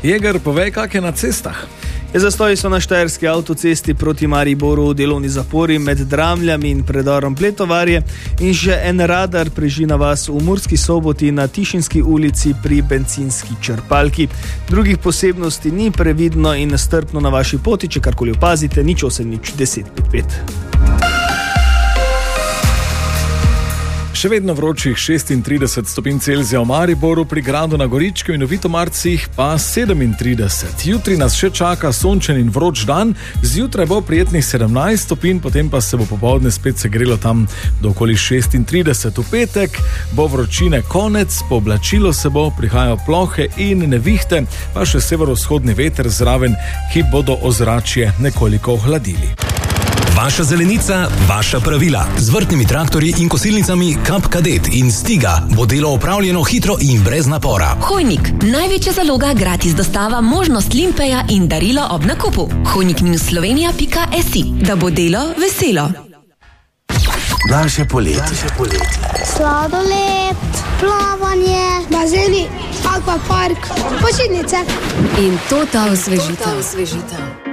Jeger, povej, kak je na cestah? Zastoji so na štajerski avtocesti proti Mariboru, delovni zapori med Dramljami in predorom Pletovarje in že en radar prežina vas v Murski Soboti na Tišinski ulici pri bencinski črpalki. Drugih posebnosti ni, previdno in strpno na vaši poti, če karkoli opazite, nič 1055. Še vedno vročih 36 stopinj Celzija v Mariboru, pri Gradu na Goričku in v Vitomarcih pa 37. Jutri nas še čaka sončen in vroč dan, zjutraj bo prijetnih 17 stopinj, potem pa se bo popoldne spet segrelo tam do okoli 36. V petek bo vročine konec, pooblačilo se bo, prihajajo plohe in nevihte, pa še severovzhodni veter zraven, ki bodo ozračje nekoliko ohladili. Vaša zelenica, vaša pravila. Z vrtnimi traktorji in kosilnicami Kap Kadet in Stiga bo delo opravljeno hitro in brez napora. Hojnik. Največja zaloga, gratis dostava, možnost limpeja in darilo ob nakupu. hojnik-slovenija.si. Da bo delo veselo. Daljše poletje. Sladoled, plavanje, bazeni, akvapark, počitnice. In to ta osvežitev.